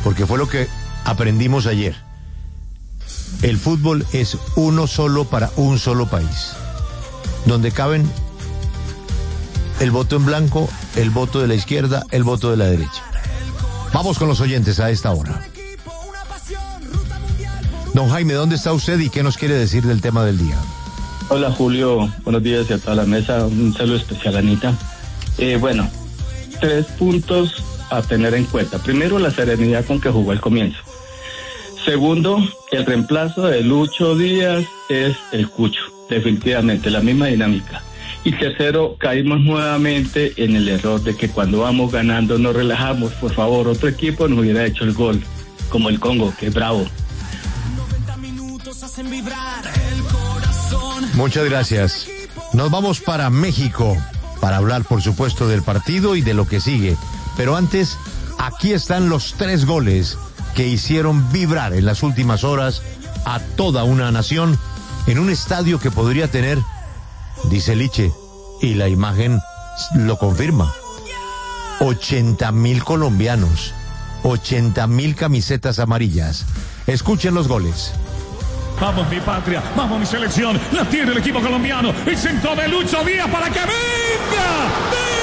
porque fue lo que aprendimos ayer. El fútbol es uno solo para un solo país, donde caben el voto en blanco, el voto de la izquierda, el voto de la derecha. Vamos con los oyentes a esta hora. Don Jaime, ¿dónde está usted y qué nos quiere decir del tema del día? Hola Julio, buenos días y a toda la mesa, un saludo especial a Anita. Bueno, 3 puntos a tener en cuenta. Primero, la serenidad con que jugó al comienzo. Segundo, el reemplazo de Lucho Díaz es el Cucho, definitivamente, la misma dinámica. Y tercero, caímos nuevamente en el error de que cuando vamos ganando nos relajamos. Por favor, otro equipo nos hubiera hecho el gol, como el Congo, que es bravo. Muchas gracias. Nos vamos para México para hablar, por supuesto, del partido y de lo que sigue. Pero antes, aquí están los 3 goles que hicieron vibrar en las últimas horas a toda una nación en un estadio que podría tener, dice Liche, y la imagen lo confirma, 80,000 colombianos, 80,000 camisetas amarillas. Escuchen los goles. Vamos mi patria, vamos mi selección, la tiene el equipo colombiano, el centro de Lucho Díaz para que venga.